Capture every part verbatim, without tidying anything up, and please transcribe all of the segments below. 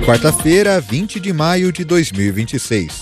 Quarta-feira, vinte de maio de dois mil e vinte e seis.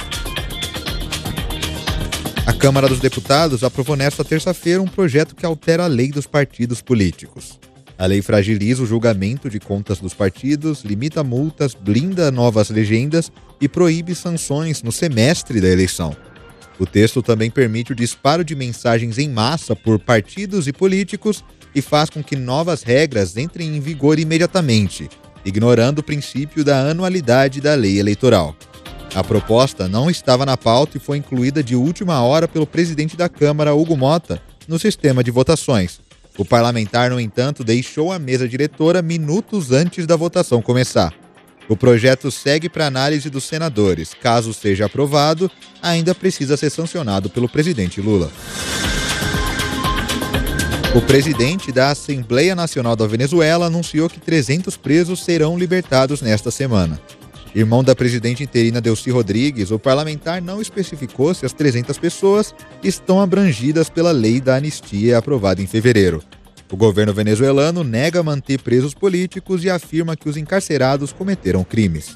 A Câmara dos Deputados aprovou nesta terça-feira um projeto que altera a lei dos partidos políticos. A lei fragiliza o julgamento de contas dos partidos, limita multas, blinda novas legendas e proíbe sanções no semestre da eleição. O texto também permite o disparo de mensagens em massa por partidos e políticos e faz com que novas regras entrem em vigor imediatamente, ignorando o princípio da anualidade da lei eleitoral. A proposta não estava na pauta e foi incluída de última hora pelo presidente da Câmara, Hugo Mota, no sistema de votações. O parlamentar, no entanto, deixou a mesa diretora minutos antes da votação começar. O projeto segue para análise dos senadores. Caso seja aprovado, ainda precisa ser sancionado pelo presidente Lula. O presidente da Assembleia Nacional da Venezuela anunciou que trezentos presos serão libertados nesta semana. Irmão da presidente interina Delcy Rodrigues, o parlamentar não especificou se as trezentas pessoas estão abrangidas pela lei da anistia aprovada em fevereiro. O governo venezuelano nega manter presos políticos e afirma que os encarcerados cometeram crimes.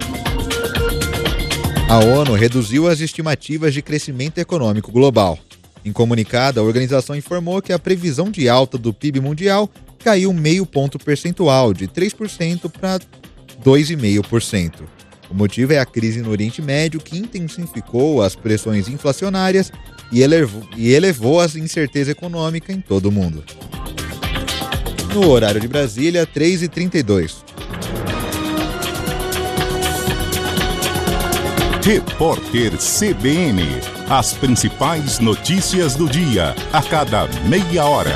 A ONU reduziu as estimativas de crescimento econômico global. Em comunicado, a organização informou que a previsão de alta do P I B mundial caiu meio ponto percentual, de três por cento para dois vírgula cinco por cento. O motivo é a crise no Oriente Médio, que intensificou as pressões inflacionárias e elevou, e elevou a incerteza econômica em todo o mundo. No horário de Brasília, três e trinta e dois. Repórter C B N. As principais notícias do dia, a cada meia hora.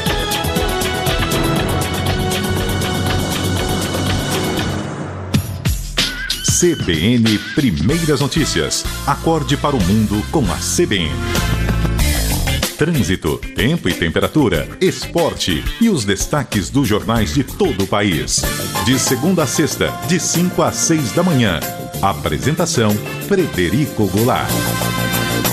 C B N Primeiras Notícias. Acorde para o mundo com a C B N. Trânsito, tempo e temperatura, esporte e os destaques dos jornais de todo o país. De segunda a sexta, de cinco às seis da manhã. Apresentação: Frederico Goulart.